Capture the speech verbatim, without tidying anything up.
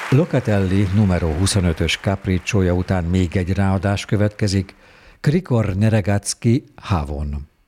Locatelli numero huszonötös capricciója után még egy ráadás következik, Krikor Neregacki Havon.